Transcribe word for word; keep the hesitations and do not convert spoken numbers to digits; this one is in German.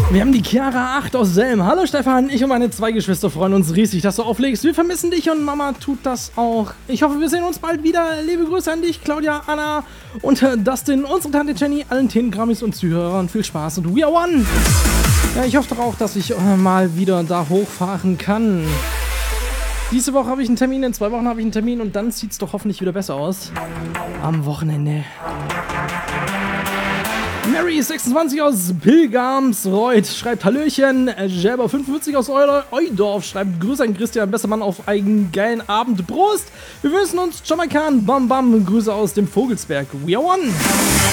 Wir haben die Chiara acht aus Selm. Hallo Stefan, ich und meine zwei Geschwister freuen uns riesig, dass du auflegst. Wir vermissen dich und Mama tut das auch. Ich hoffe, wir sehen uns bald wieder. Liebe Grüße an dich, Claudia, Anna und äh, Dustin, unsere Tante Jenny, allen Themen-Grammis und Zuhörern. Viel Spaß und we are one. Ja, ich hoffe doch auch, dass ich äh, mal wieder da hochfahren kann. Diese Woche habe ich einen Termin, in zwei Wochen habe ich einen Termin und dann sieht es doch hoffentlich wieder besser aus. Am Wochenende. Mary sechsundzwanzig aus Pilgamsreuth schreibt Hallöchen. Jelber fünfundvierzig aus Euler Eudorf schreibt Grüße an Christian Bessermann auf einen geilen Abend. Prost! Wir wünschen uns Jamaikan. Bam Bam. Grüße aus dem Vogelsberg. We are one.